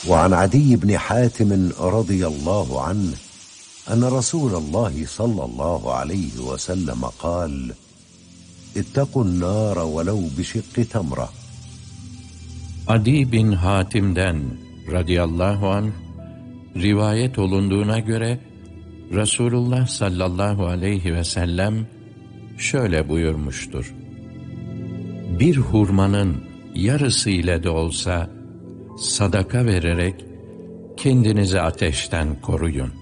وعن عدي بن حاتم رضي الله عنه أن رسول الله صلى الله عليه وسلم قال: اتقوا النار ولو بشق تمرة. Adi bin Hatim'den radıyallahu anh rivayet olunduğuna göre Resulullah sallallahu aleyhi ve sellem şöyle buyurmuştur: Bir hurmanın yarısı ile de olsa sadaka vererek kendinizi ateşten koruyun.